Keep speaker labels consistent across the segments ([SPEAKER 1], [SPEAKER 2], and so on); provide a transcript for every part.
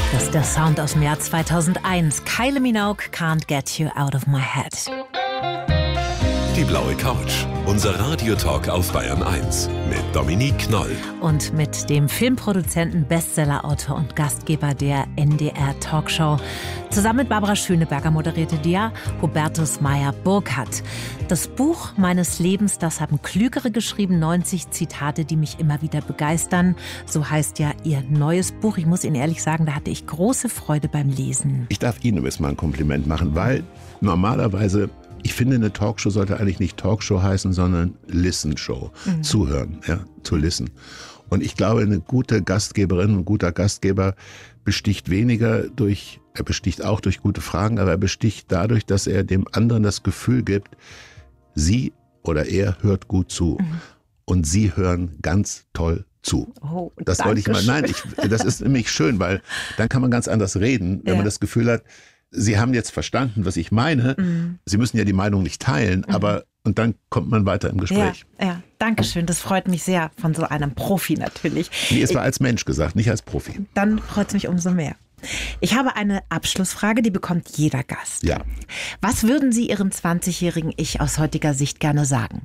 [SPEAKER 1] Das ist der Sound aus dem Jahr 2001. Kylie Minogue, Can't Get You Out of My Head.
[SPEAKER 2] Die blaue Couch. Unser Radiotalk auf Bayern 1 mit Dominique Knoll.
[SPEAKER 1] Und mit dem Filmproduzenten, Bestsellerautor und Gastgeber der NDR Talkshow. Zusammen mit Barbara Schöneberger moderierte die ja Hubertus Meyer-Burkhardt. Das Buch meines Lebens, das haben Klügere geschrieben, 90 Zitate, die mich immer wieder begeistern. So heißt ja Ihr neues Buch. Ich muss Ihnen ehrlich sagen, da hatte ich große Freude beim Lesen.
[SPEAKER 3] Ich darf Ihnen übrigens mal ein Kompliment machen, weil normalerweise, ich finde, eine Talkshow sollte eigentlich nicht Talkshow heißen, sondern Listen-Show. Zuhören, ja, to listen. Und ich glaube, eine gute Gastgeberin, ein guter Gastgeber besticht er besticht auch durch gute Fragen, aber er besticht dadurch, dass er dem anderen das Gefühl gibt, sie oder er hört gut zu. Und sie hören ganz toll zu.
[SPEAKER 1] Oh,
[SPEAKER 3] das wollte ich mal, das ist nämlich schön, weil dann kann man ganz anders reden, wenn man das Gefühl hat, Sie haben jetzt verstanden, was ich meine. Sie müssen ja die Meinung nicht teilen, und dann kommt man weiter im Gespräch.
[SPEAKER 1] Ja, danke schön. Das freut mich sehr von so einem Profi natürlich.
[SPEAKER 3] Nee, es war als Mensch gesagt, nicht als Profi.
[SPEAKER 1] Dann freut es mich umso mehr. Ich habe eine Abschlussfrage, die bekommt jeder Gast.
[SPEAKER 3] Ja.
[SPEAKER 1] Was würden Sie Ihrem 20-jährigen Ich aus heutiger Sicht gerne sagen?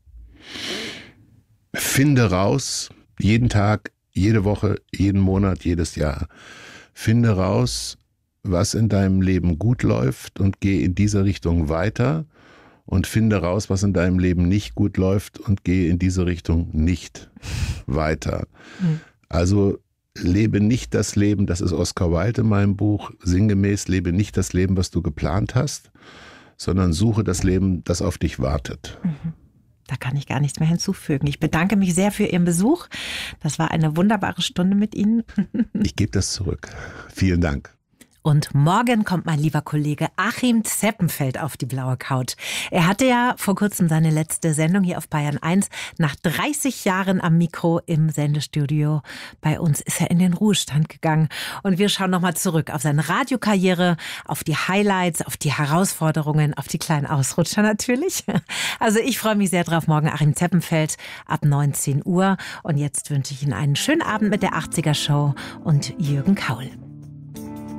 [SPEAKER 3] Finde raus, jeden Tag, jede Woche, jeden Monat, jedes Jahr. Finde raus, was in deinem Leben gut läuft und geh in diese Richtung weiter und finde raus, was in deinem Leben nicht gut läuft und geh in diese Richtung nicht weiter. Also lebe nicht das Leben, das ist Oscar Wilde in meinem Buch, sinngemäß, lebe nicht das Leben, was du geplant hast, sondern suche das Leben, das auf dich wartet.
[SPEAKER 1] Da kann ich gar nichts mehr hinzufügen. Ich bedanke mich sehr für Ihren Besuch. Das war eine wunderbare Stunde mit Ihnen.
[SPEAKER 3] Ich gebe das zurück. Vielen Dank.
[SPEAKER 1] Und morgen kommt mein lieber Kollege Achim Zeppenfeld auf die blaue Couch. Er hatte ja vor kurzem seine letzte Sendung hier auf Bayern 1. Nach 30 Jahren am Mikro im Sendestudio bei uns ist er in den Ruhestand gegangen. Und wir schauen nochmal zurück auf seine Radiokarriere, auf die Highlights, auf die Herausforderungen, auf die kleinen Ausrutscher natürlich. Also ich freue mich sehr drauf. Morgen Achim Zeppenfeld ab 19 Uhr. Und jetzt wünsche ich Ihnen einen schönen Abend mit der 80er Show und Jürgen Kaul.